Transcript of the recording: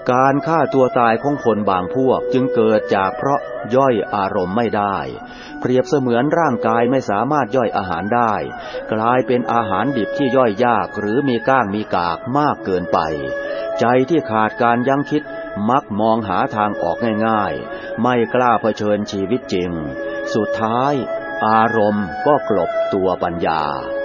การฆ่าตัวตายของคนบางพวกจึงเกิดจากเพราะย่อยอารมณ์ไม่ได้เปรียบเสมือนร่างกายไม่สามารถย่อยอาหารได้กลายเป็นอาหารดิบที่ย่อยยากหรือมีก้างมีกากมากเกินไปใจที่ขาดการยั้งคิดมักมองหาทางออกง่ายๆไม่กล้าเผชิญชีวิตจริงสุดท้ายอารมณ์ก็กลบตัวปัญญา